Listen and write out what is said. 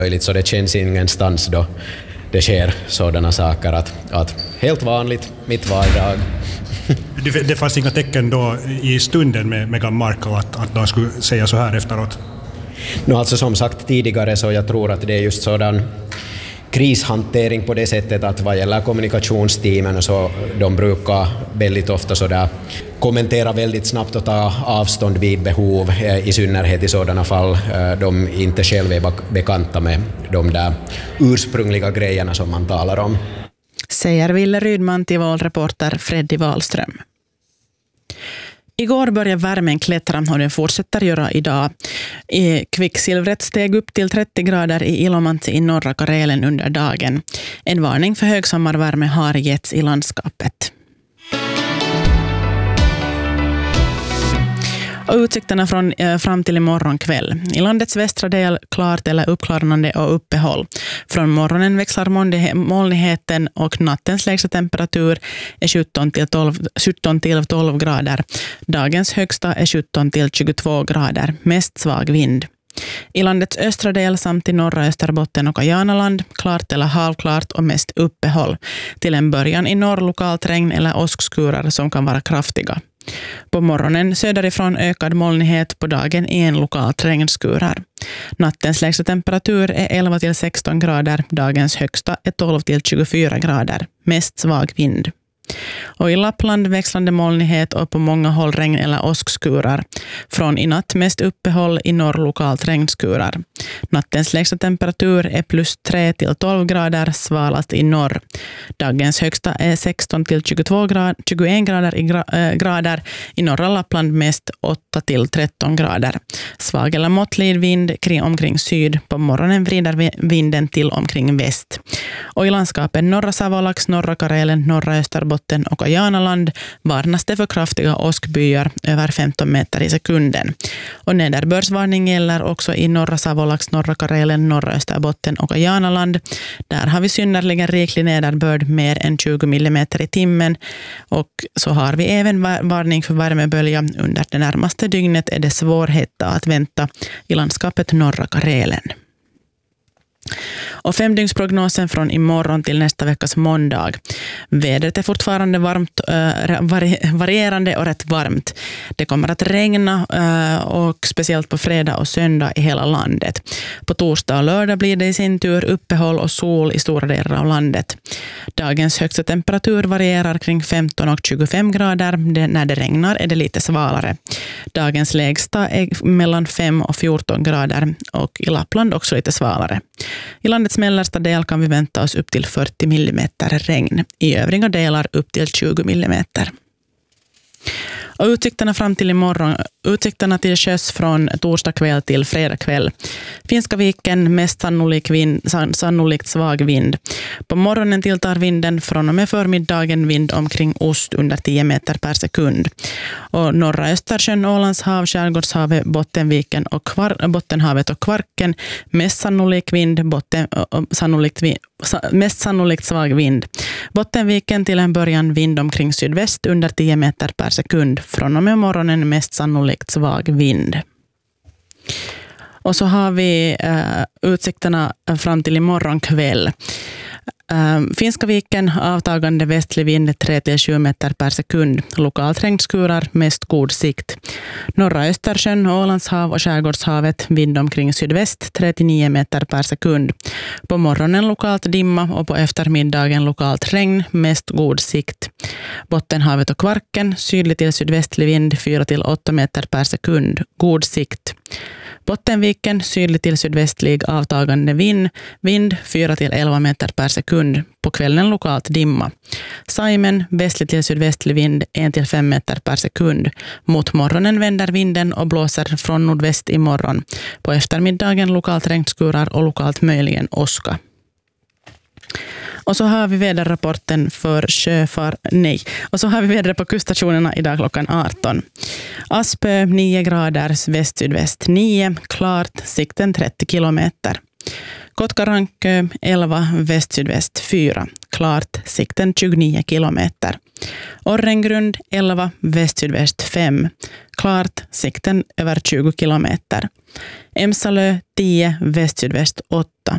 Så det känns ingenstans då det sker sådana saker att helt vanligt, mitt vardag. Det fanns inga tecken då i stunden med Meghan Markle att de skulle säga så här efteråt? Alltså som sagt tidigare så jag tror att det är just sådan krishantering på det sättet att vad gäller kommunikationsteamen så de brukar väldigt ofta så där kommentera väldigt snabbt och ta avstånd vid behov, i synnerhet i sådana fall de inte själva är bekanta med de där ursprungliga grejerna som man talar om. Säger Ville Rydman till valreporter Freddy Wahlström. Igår började värmen klättra och den fortsätter göra idag. Kvicksilvret steg upp till 30 grader i Ilomantsi i norra Karelen under dagen. En varning för högsommarvärme har getts i landskapet. Och utsikterna fram till imorgon kväll. I landets västra del klart eller uppklarnande och uppehåll. Från morgonen växlar molnigheten och nattens lägsta temperatur är 17 till 12 grader. Dagens högsta är 17 till 22 grader. Mest svag vind. I landets östra del samt i norra Österbotten och Kajanaland klart eller halvklart och mest uppehåll. Till en början i norr lokalt regn eller åskskurar som kan vara kraftiga. På morgonen söderifrån ökad molnighet, på dagen en lokalt regnskurar. Nattens lägsta temperatur är 11 till 16 grader, dagens högsta är 12 till 24 grader. Mest svag vind. Och i Lappland växlande molnighet och på många håll regn eller åskskurar. Från i natt mest uppehåll, i norr lokalt regnskurar. Nattens lägsta temperatur är plus 3 till 12 grader, svalast i norr. Dagens högsta är 16 till 21 grader, i norra Lappland mest 8 till 13 grader. Svag eller måttlig vind omkring syd, på morgonen vrider vinden till omkring väst. Och i landskapen norra Savolax, norra Karelen, norra Österbotten och Kajanaland varnas det för kraftiga åskbyar över 15 meter i sekunden. Och nederbördsvarning gäller också i norra Savolax, norra Karelen, norra Österbotten och Kajanaland. Där har vi synnerligen riklig nederbörd, mer än 20 millimeter i timmen. Och så har vi även varning för värmebölja. Under det närmaste dygnet är det svårhetta att vänta i landskapet norra Karelen. Och 5-dygnsprognosen från imorgon till nästa veckas måndag. Vädret är fortfarande varierande och rätt varmt. Det kommer att regna och speciellt på fredag och söndag i hela landet. På torsdag och lördag blir det i sin tur uppehåll och sol i stora delar av landet. Dagens högsta temperatur varierar kring 15 och 25 grader. När det regnar är det lite svalare. Dagens lägsta är mellan 5 och 14 grader och i Lappland också lite svalare. I landets mellersta del kan vi vänta oss upp till 40 millimeter regn. I övriga delar upp till 20 millimeter. Och utsikterna fram till imorgon, utsikterna till sjöss från torsdag kväll till fredag kväll. Finska viken mest sannolikt svag vind. På morgonen tilltar vinden, från och med förmiddagen vind omkring ost under 10 meter per sekund. Och norra Östersjön, Ålands hav, Skärgårdshavet, Bottenviken och Bottenhavet och Kvarken mest sannolikt vind, mest sannolikt svag vind. Bottenviken till en början vind omkring sydväst under 10 meter per sekund. Från och med morgonen mest sannolikt svag vind. Och så har vi utsikterna fram till imorgon kväll. Finska viken avtagande västlig vind 3-7 meter per sekund. Lokalt regnskurar, mest god sikt. Norra Östersjön, Ålands hav och Skärgårdshavet vind omkring sydväst 3-9 meter per sekund. På morgonen lokalt dimma och på eftermiddagen lokalt regn, mest god sikt. Bottenhavet och Kvarken sydlig till sydvästlig vind 4-8 meter per sekund, god sikt. Bottenviken sydlig till sydvästlig avtagande vind 4-11 meter per sekund. På kvällen lokalt dimma. Saimen västlig till sydvästlig vind 1-5 meter per sekund. Mot morgonen vänder vinden och blåser från nordväst i morgon. På eftermiddagen lokalt regnskurar och lokalt möjligen åska. Och så har vi väderrapporten för Och så har vi vädret på kuststationerna idag klockan 18. Aspö 9 grader, väst-sydväst 9, klart, sikten 30 kilometer. Kotkarankö 11, väst-sydväst 4, klart, sikten 29 kilometer. Orrengrund 11, väst-sydväst 5, klart, sikten över 20 kilometer. Emsalö 10, väst-sydväst 8,